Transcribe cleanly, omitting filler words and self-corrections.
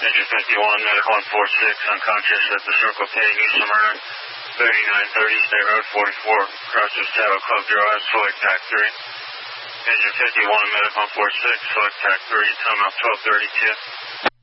Engine 51, medic 146, unconscious at the Circle K, New Smyrna, 3930, State Road 44, crosses Saddle Club 0S, select TAC 3. Engine 51, medic 146, select TAC 3, time out 1232.